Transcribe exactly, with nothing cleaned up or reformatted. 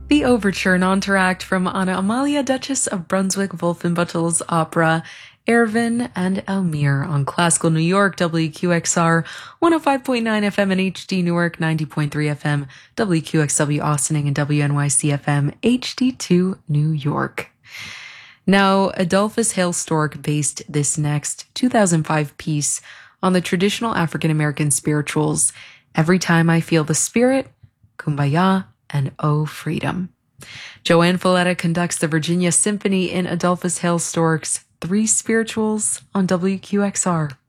The overture and entr'acte from Anna Amalia, Duchess of Brunswick-Wolfenbüttel's opera Erwin and Elmire on Classical New York, W Q X R, one oh five point nine F M and H D Newark, ninety point three F M, W Q X W Austining, and W N Y C F M, H D two New York. Now, Adolphus Hale Stork based this next two thousand five piece on the traditional African-American spirituals, Every Time I Feel the Spirit, Kumbaya, and Oh Freedom. Joanne Folletta conducts the Virginia Symphony in Adolphus Hale Stork's Three Spirituals on W Q X R.